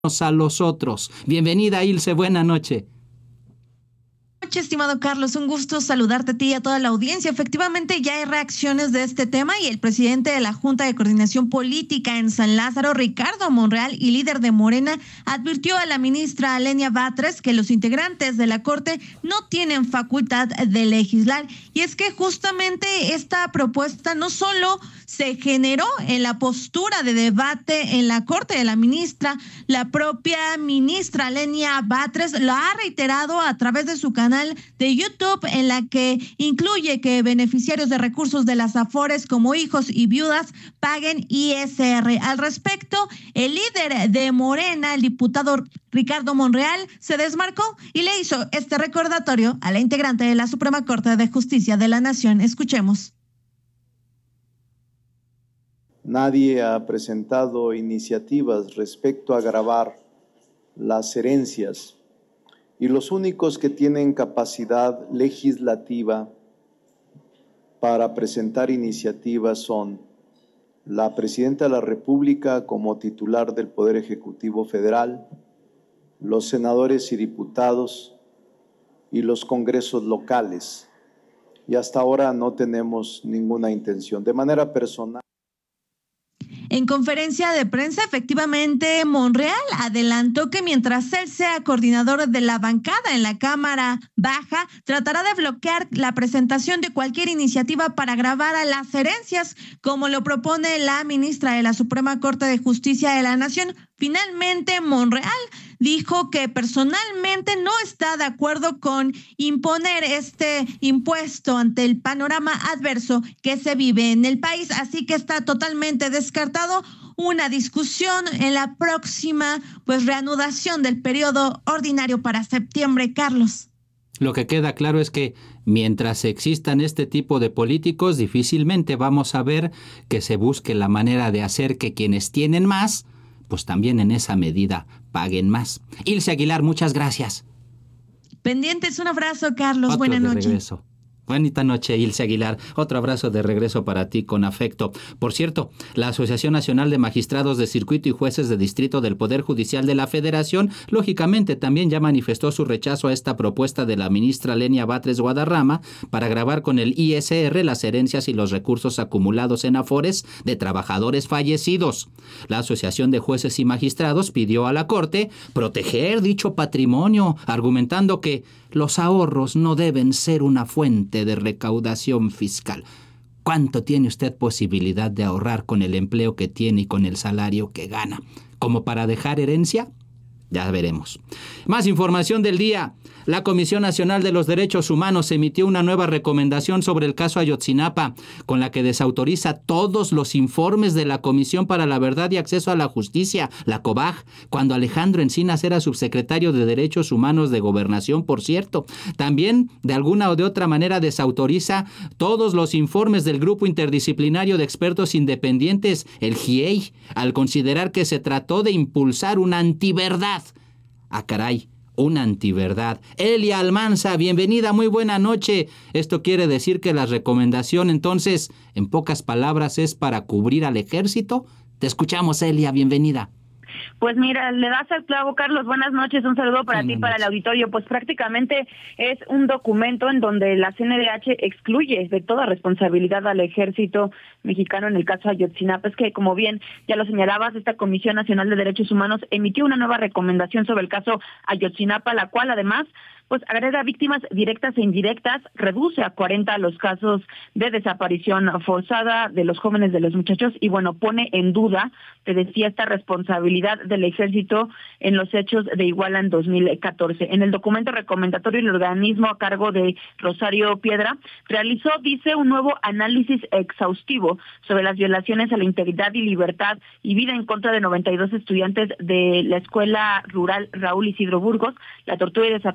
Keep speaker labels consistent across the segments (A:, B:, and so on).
A: a los otros. Bienvenida, Ilse, buena noche.
B: Estimado Carlos, un gusto saludarte a ti y a toda la audiencia. Efectivamente, ya hay reacciones de este tema y el presidente de la Junta de Coordinación Política en San Lázaro, Ricardo Monreal, y líder de Morena, advirtió a la ministra Lenia Batres que los integrantes de la Corte no tienen facultad de legislar. Y es que justamente esta propuesta no solo se generó en la postura de debate en la Corte de la ministra, la propia ministra Lenia Batres lo ha reiterado a través de su canal de YouTube, en la que incluye que beneficiarios de recursos de las Afores como hijos y viudas paguen ISR. Al respecto, el líder de Morena, el diputado Ricardo Monreal, se desmarcó y le hizo este recordatorio a la integrante de la Suprema Corte de Justicia de la Nación. Escuchemos.
C: Nadie ha presentado iniciativas respecto a gravar las herencias, y los únicos que tienen capacidad legislativa para presentar iniciativas son la Presidenta de la República como titular del Poder Ejecutivo Federal, los senadores y diputados y los congresos locales. Y hasta ahora no tenemos ninguna intención. De manera personal.
B: En conferencia de prensa, efectivamente, Monreal adelantó que mientras él sea coordinador de la bancada en la Cámara Baja, tratará de bloquear la presentación de cualquier iniciativa para gravar a las herencias, como lo propone la ministra de la Suprema Corte de Justicia de la Nación. Finalmente, Monreal dijo que personalmente no está de acuerdo con imponer este impuesto ante el panorama adverso que se vive en el país, así que está totalmente descartado una discusión en la próxima reanudación del periodo ordinario para septiembre, Carlos.
A: Lo que queda claro es que mientras existan este tipo de políticos, difícilmente vamos a ver que se busque la manera de hacer que quienes tienen más, pues también en esa medida paguen más. Ilse Aguilar, muchas gracias.
B: Pendientes, un abrazo, Carlos. Buenas noches.
A: Regreso. Bonita noche, Ilse Aguilar. Otro abrazo de regreso para ti con afecto. Por cierto, la Asociación Nacional de Magistrados de Circuito y Jueces de Distrito del Poder Judicial de la Federación, lógicamente también ya manifestó su rechazo a esta propuesta de la ministra Lenia Batres Guadarrama para gravar con el ISR las herencias y los recursos acumulados en Afores de trabajadores fallecidos. La Asociación de Jueces y Magistrados pidió a la Corte proteger dicho patrimonio, argumentando que los ahorros no deben ser una fuente de recaudación fiscal. ¿Cuánto tiene usted posibilidad de ahorrar con el empleo que tiene y con el salario que gana? ¿Como para dejar herencia? Ya veremos. Más información del día. La Comisión Nacional de los Derechos Humanos emitió una nueva recomendación sobre el caso Ayotzinapa, con la que desautoriza todos los informes de la Comisión para la Verdad y Acceso a la Justicia, la COBAJ, cuando Alejandro Encinas era subsecretario de Derechos Humanos de Gobernación, por cierto. También, de alguna o de otra manera, desautoriza todos los informes del Grupo Interdisciplinario de Expertos Independientes, el GIEI, al considerar que se trató de impulsar una antiverdad. ¡Ah, caray! Una antiverdad. Elia Almanza, bienvenida, muy buena noche. Esto quiere decir que la recomendación, entonces, en pocas palabras, es para cubrir al ejército. Te escuchamos, Elia, bienvenida.
D: Pues mira, le das al clavo, Carlos. Buenas noches, un saludo para ti, para el auditorio. Pues prácticamente es un documento en donde la CNDH excluye de toda responsabilidad al ejército mexicano en el caso Ayotzinapa. Es que, como bien ya lo señalabas, esta Comisión Nacional de Derechos Humanos emitió una nueva recomendación sobre el caso Ayotzinapa, la cual además pues agrega víctimas directas e indirectas, reduce a 40 los casos de desaparición forzada de los jóvenes, de los muchachos, y bueno, pone en duda, te decía, esta responsabilidad del ejército en los hechos de Iguala en 2014. En el documento recomendatorio, el organismo a cargo de Rosario Piedra realizó, dice, un nuevo análisis exhaustivo sobre las violaciones a la integridad y libertad y vida en contra de 92 estudiantes de la Escuela Rural Raúl Isidro Burgos, la tortura y desaparición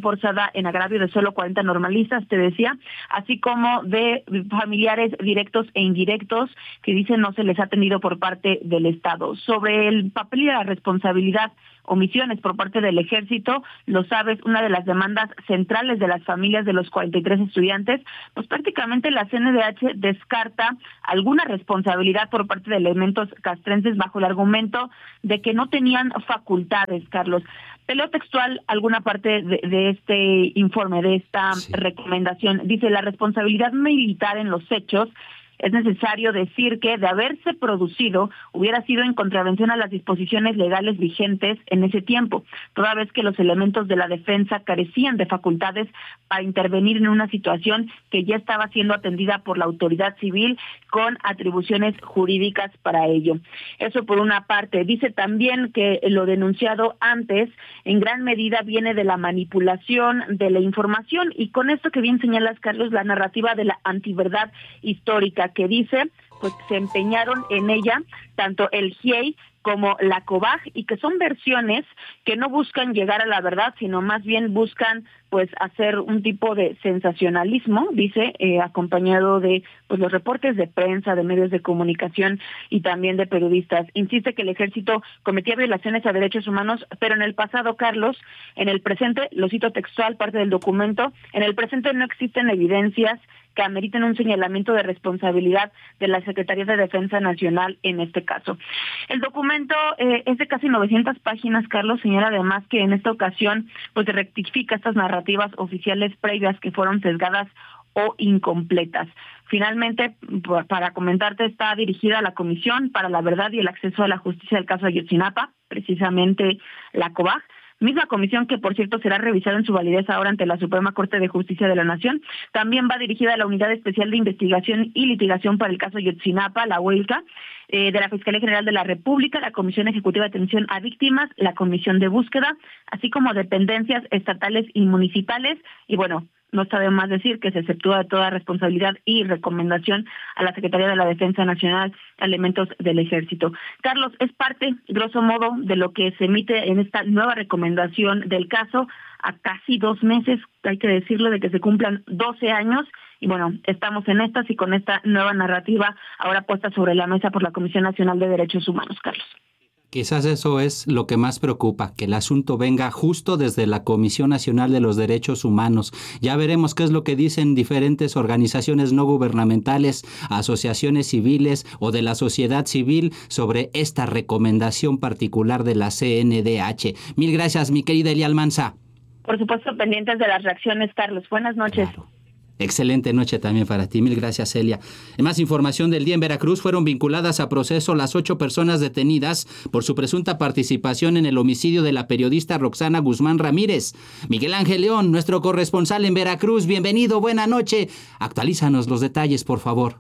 D: forzada en agravio de solo 40 normalistas, te decía, así como de familiares directos e indirectos que dicen no se les ha atendido por parte del Estado. Sobre el papel y la responsabilidad, omisiones por parte del ejército, lo sabes, una de las demandas centrales de las familias de los 43 estudiantes, pues prácticamente la CNDH descarta alguna responsabilidad por parte de elementos castrenses bajo el argumento de que no tenían facultades, Carlos. Te leo textual alguna parte de este informe, de esta recomendación. Dice, la responsabilidad militar en los hechos. Es necesario decir que, de haberse producido, hubiera sido en contravención a las disposiciones legales vigentes en ese tiempo, toda vez que los elementos de la defensa carecían de facultades para intervenir en una situación que ya estaba siendo atendida por la autoridad civil con atribuciones jurídicas para ello. Eso por una parte. Dice también que lo denunciado antes en gran medida viene de la manipulación de la información, y con esto que bien señalas, Carlos, la narrativa de la antiverdad histórica, que dice pues se empeñaron en ella tanto el GIEI como la COBAG, y que son versiones que no buscan llegar a la verdad, sino más bien buscan pues hacer un tipo de sensacionalismo, dice, acompañado de pues los reportes de prensa, de medios de comunicación y también de periodistas. Insiste que el ejército cometía violaciones a derechos humanos, pero en el pasado, Carlos, en el presente, lo cito textual, parte del documento, en el presente no existen evidencias que ameriten un señalamiento de responsabilidad de la Secretaría de Defensa Nacional en este caso. El documento es de casi 900 páginas, Carlos, señala además que en esta ocasión pues rectifica estas narrativas oficiales previas que fueron sesgadas o incompletas. Finalmente, para comentarte, está dirigida a la Comisión para la Verdad y el Acceso a la Justicia del caso Ayotzinapa, precisamente la COBAG, misma comisión que, por cierto, será revisada en su validez ahora ante la Suprema Corte de Justicia de la Nación. También va dirigida a la Unidad Especial de Investigación y Litigación para el caso Ayotzinapa, la UELCA, de la Fiscalía General de la República, la Comisión Ejecutiva de Atención a Víctimas, la Comisión de Búsqueda, así como dependencias estatales y municipales. Y bueno, no está de más decir que se exceptúa de toda responsabilidad y recomendación a la Secretaría de la Defensa Nacional, elementos del Ejército. Carlos, es parte, grosso modo, de lo que se emite en esta nueva recomendación del caso, a casi 2 meses, hay que decirlo, de que se cumplan 12 años. Y bueno, estamos en estas y con esta nueva narrativa ahora puesta sobre la mesa por la Comisión Nacional de Derechos Humanos, Carlos.
A: Quizás eso es lo que más preocupa, que el asunto venga justo desde la Comisión Nacional de los Derechos Humanos. Ya veremos qué es lo que dicen diferentes organizaciones no gubernamentales, asociaciones civiles o de la sociedad civil sobre esta recomendación particular de la CNDH. Mil gracias, mi querida Elia Almanza.
D: Por supuesto, pendientes de las reacciones, Carlos. Buenas noches.
A: Claro. Excelente noche también para ti. Mil gracias, Elia. En más información del día, en Veracruz fueron vinculadas a proceso las 8 personas detenidas por su presunta participación en el homicidio de la periodista Roxana Guzmán Ramírez. Miguel Ángel León, nuestro corresponsal en Veracruz, bienvenido, buena noche. Actualízanos los detalles, por favor.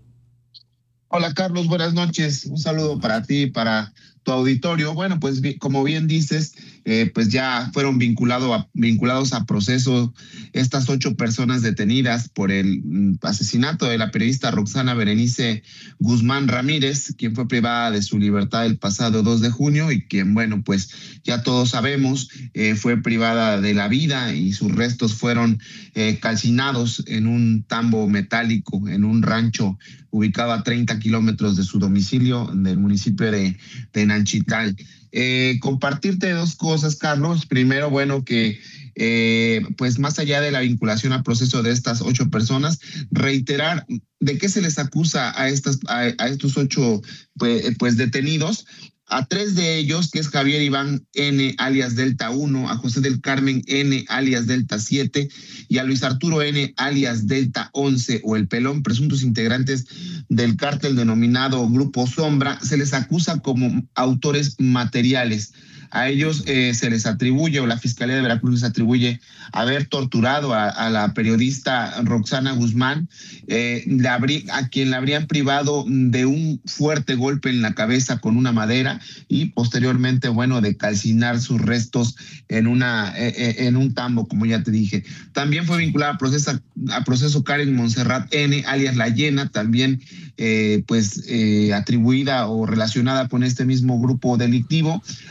E: Hola, Carlos, buenas noches. Un saludo para ti y para tu auditorio. Bueno, pues como bien dices, pues ya fueron vinculados a proceso estas 8 personas detenidas por el asesinato de la periodista Roxana Berenice Guzmán Ramírez, quien fue privada de su libertad el pasado 2 de junio y quien, bueno, pues ya todos sabemos, fue privada de la vida y sus restos fueron calcinados en un tambo metálico en un rancho ubicado a 30 kilómetros de su domicilio del municipio de Nanchital. Compartirte 2 cosas, Carlos. Primero, bueno, que pues más allá de la vinculación al proceso de estas 8 personas, reiterar de qué se les acusa a estos 8 pues detenidos. A 3 de ellos, que es Javier Iván N. alias Delta 1, a José del Carmen N. alias Delta 7 y a Luis Arturo N. alias Delta 11 o El Pelón, presuntos integrantes del cártel denominado Grupo Sombra, se les acusa como autores materiales. A ellos se les atribuye, o la Fiscalía de Veracruz les atribuye, haber torturado a la periodista Roxana Guzmán, a quien la habrían privado de un fuerte golpe en la cabeza con una madera y posteriormente, bueno, de calcinar sus restos en un tambo, como ya te dije. También fue vinculada a proceso Karen Montserrat N., alias La Llena, también atribuida o relacionada con este mismo grupo delictivo. A ella se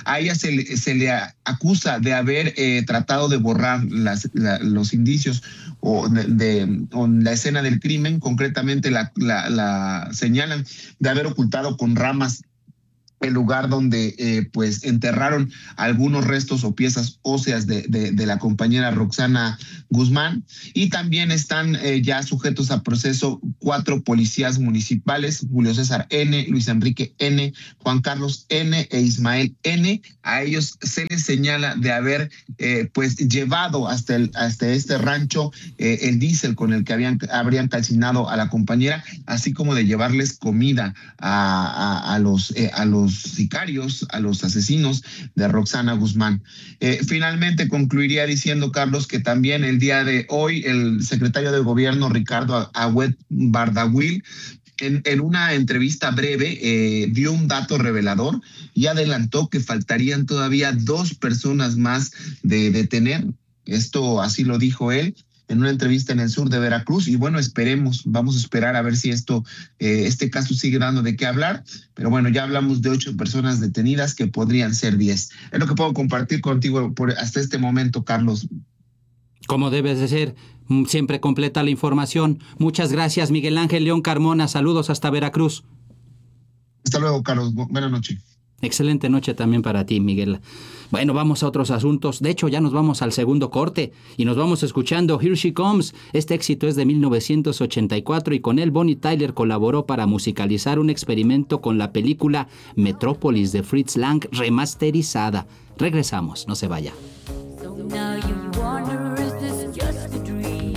E: se le acusa de haber tratado de borrar los indicios o la escena del crimen. Concretamente la señalan de haber ocultado con ramas el lugar donde pues enterraron algunos restos o piezas óseas de la compañera Roxana Guzmán, y también están ya sujetos a proceso 4 policías municipales: Julio César N., Luis Enrique N., Juan Carlos N. e Ismael N. A ellos se les señala de haber pues llevado hasta este rancho el diésel con el que habrían calcinado a la compañera, así como de llevarles comida a los sicarios, a los asesinos de Roxana Guzmán. Finalmente concluiría diciendo, Carlos, que también el día de hoy el secretario de Gobierno, Ricardo Agüed Bardawil, en una entrevista breve dio un dato revelador y adelantó que faltarían todavía 2 personas más de detener. Esto así lo dijo él en una entrevista en el sur de Veracruz, y bueno, vamos a esperar a ver si este caso sigue dando de qué hablar, pero bueno, ya hablamos de 8 personas detenidas, que podrían ser 10. Es lo que puedo compartir contigo hasta este momento, Carlos.
A: Como debes de ser, siempre completa la información. Muchas gracias, Miguel Ángel León Carmona, saludos hasta Veracruz.
E: Hasta luego, Carlos, buenas noches.
A: Excelente noche también para ti, Miguel. Bueno, vamos a otros asuntos. De hecho, ya nos vamos al segundo corte y nos vamos escuchando Here She Comes. Este éxito es de 1984 y con él Bonnie Tyler colaboró para musicalizar un experimento con la película Metrópolis de Fritz Lang remasterizada. Regresamos, no se vaya.
F: So now you wonder, is this just a dream?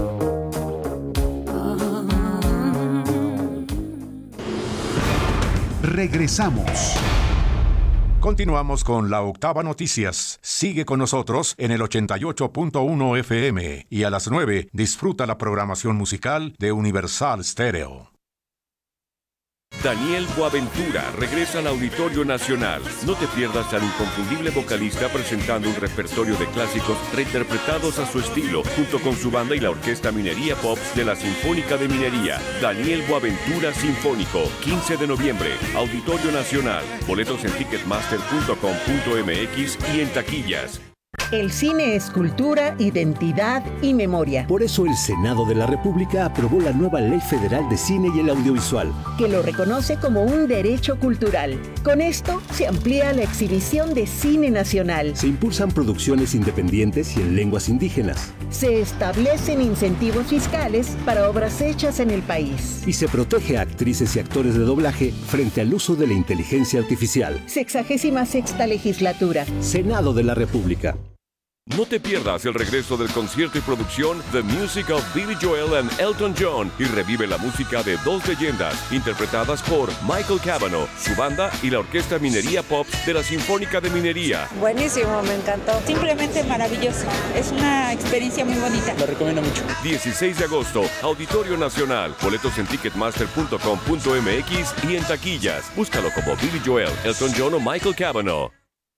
G: Regresamos. Continuamos con la Octava Noticias. Sigue con nosotros en el 88.1 FM y a las 9 disfruta la programación musical de Universal Stereo.
H: Daniel Boaventura regresa al Auditorio Nacional. No te pierdas al inconfundible vocalista presentando un repertorio de clásicos reinterpretados a su estilo, junto con su banda y la Orquesta Minería Pops de la Sinfónica de Minería. Daniel Boaventura Sinfónico, 15 de noviembre, Auditorio Nacional. Boletos en ticketmaster.com.mx y en taquillas.
I: El cine es cultura, identidad y memoria.
J: Por eso el Senado de la República aprobó la nueva Ley Federal de Cine y el Audiovisual,
I: que lo reconoce como un derecho cultural. Con esto se amplía la exhibición de cine nacional.
J: Se impulsan producciones independientes y en lenguas indígenas.
I: Se establecen incentivos fiscales para obras hechas en el país.
J: Y se protege a actrices y actores de doblaje frente al uso de la inteligencia artificial.
I: 66ª legislatura.
J: Senado de la República.
H: No te pierdas el regreso del concierto y producción The Music of Billy Joel and Elton John y revive la música de 2 leyendas interpretadas por Michael Cavanaugh, su banda y la Orquesta Minería Pops de la Sinfónica de Minería.
K: Buenísimo, me encantó. Simplemente maravilloso. Es una experiencia muy bonita.
L: Lo recomiendo mucho.
H: 16 de agosto, Auditorio Nacional. Boletos en ticketmaster.com.mx y en taquillas. Búscalo como Billy Joel, Elton John o Michael Cavanaugh.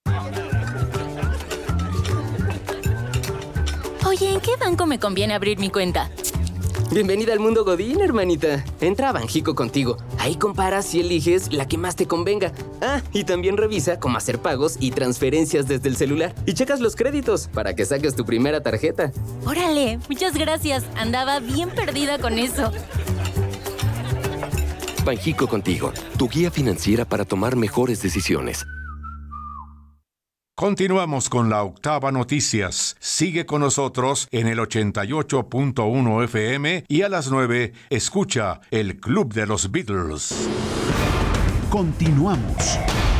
M: Oye, ¿en qué banco me conviene abrir mi cuenta?
N: Bienvenida al mundo Godín, hermanita. Entra a Banjico contigo. Ahí comparas y eliges la que más te convenga. Ah, y también revisa cómo hacer pagos y transferencias desde el celular. Y checas los créditos para que saques tu primera tarjeta.
M: Órale, muchas gracias. Andaba bien perdida con eso.
O: Banjico contigo, tu guía financiera para tomar mejores decisiones.
G: Continuamos con la Octava Noticias. Sigue con nosotros en el 88.1 FM y a las 9 escucha el Club de los Beatles. Continuamos.